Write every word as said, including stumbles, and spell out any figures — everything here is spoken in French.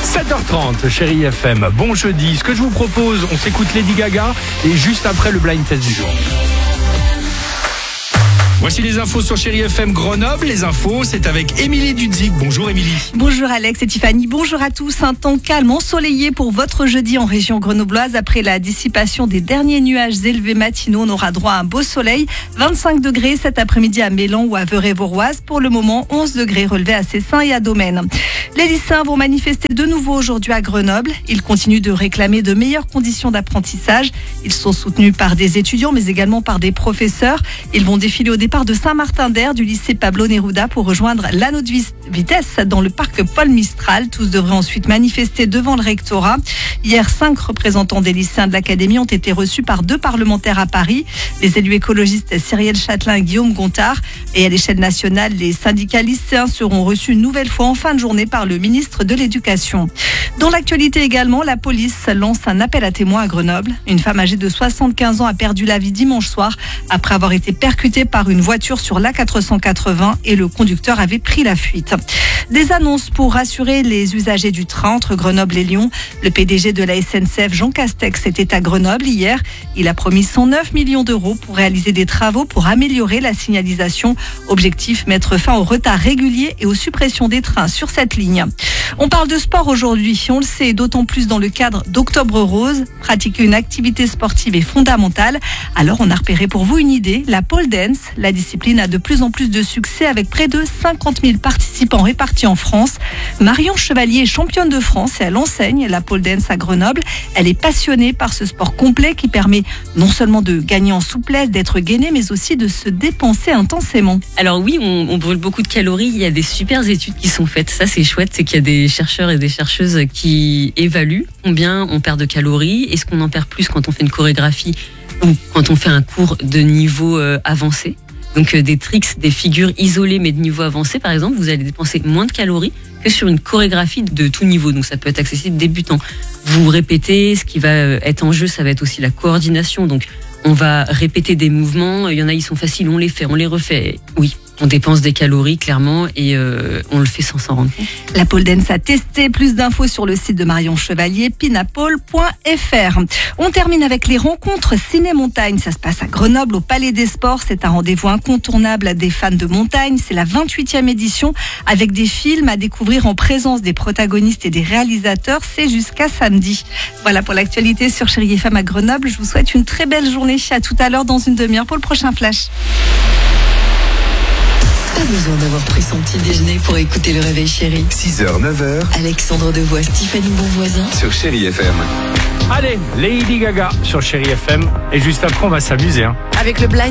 sept heures trente, chérie F M. Bon jeudi. Ce que je vous propose, on s'écoute Lady Gaga et juste après le blind test du jour. Voici les infos sur Chérie F M Grenoble. Les infos, c'est avec Émilie Dudzik. Bonjour Émilie. Bonjour Alex et Tiffany. Bonjour à tous. Un temps calme, ensoleillé pour votre jeudi en région grenobloise. Après la dissipation des derniers nuages élevés matinaux, on aura droit à un beau soleil. vingt-cinq degrés cet après-midi à Mélan ou à Veurey-Voroise. Pour le moment, onze degrés relevés à Cessin et à Domaine. Les lycéens vont manifester de nouveau aujourd'hui à Grenoble. Ils continuent de réclamer de meilleures conditions d'apprentissage. Ils sont soutenus par des étudiants, mais également par des professeurs. Ils vont défiler au départ de Saint-Martin-d'Air du lycée Pablo Neruda pour rejoindre l'anneau de vitesse dans le parc Paul Mistral. Tous devraient ensuite manifester devant le rectorat. Hier, cinq représentants des lycéens de l'académie ont été reçus par deux parlementaires à Paris, les élus écologistes Cyrielle Châtelain et Guillaume Gontard. Et à l'échelle nationale, les syndicats lycéens seront reçus une nouvelle fois en fin de journée par le ministre de l'Éducation. Dans l'actualité également, la police lance un appel à témoins à Grenoble. Une femme âgée de soixante-quinze ans a perdu la vie dimanche soir après avoir été percutée par une voiture sur l'A quatre cent quatre-vingts et le conducteur avait pris la fuite. Des annonces pour rassurer les usagers du train entre Grenoble et Lyon. Le P D G de la S N C F, Jean Castex, était à Grenoble hier. Il a promis cent neuf millions d'euros pour réaliser des travaux pour améliorer la signalisation. Objectif, mettre fin aux retards réguliers et aux suppressions des trains sur cette ligne. On parle de sport aujourd'hui, on le sait, d'autant plus dans le cadre d'Octobre Rose. Pratiquer une activité sportive est fondamentale. Alors on a repéré pour vous une idée, la pole dance. La discipline a de plus en plus de succès avec près de cinquante mille participants répartis en France. Marion Chevalier est championne de France et elle enseigne la pole dance à Grenoble. Elle est passionnée par ce sport complet qui permet non seulement de gagner en souplesse, d'être gainée, mais aussi de se dépenser intensément. Alors oui, on, on brûle beaucoup de calories. Il y a des super études qui sont faites. Ça, c'est chouette. C'est qu'il y a des chercheurs et des chercheuses qui évaluent combien on perd de calories. Est-ce qu'on en perd plus quand on fait une chorégraphie ou quand on fait un cours de niveau euh, avancé? Donc euh, des tricks, des figures isolées mais de niveau avancé, par exemple, vous allez dépenser moins de calories que sur une chorégraphie de tout niveau. Donc ça peut être accessible débutant. Vous répétez, ce qui va être en jeu, ça va être aussi la coordination. Donc on va répéter des mouvements. Il y en a, ils sont faciles, on les fait, on les refait. Oui, on dépense des calories clairement et euh, on le fait sans s'en rendre compte. La pole dance a testé. Plus d'infos sur le site de Marion Chevalier, pinapole point f r. On termine avec les rencontres ciné-montagne. Ça se passe à Grenoble, au Palais des Sports. C'est un rendez-vous incontournable des fans de montagne. C'est la vingt-huitième édition avec des films à découvrir en présence des protagonistes et des réalisateurs. C'est jusqu'à samedi. Voilà pour l'actualité sur Chérie F M à Grenoble. Je vous souhaite une très belle journée. À tout à l'heure dans une demi-heure pour le prochain flash. Pas besoin d'avoir pris son petit déjeuner pour écouter le réveil chéri. six heures, neuf heures. Alexandre Devois, Tiffany Bonvoisin. Sur Chérie F M. Allez, Lady Gaga sur Chérie F M. Et juste après, on va s'amuser. Hein. Avec le blind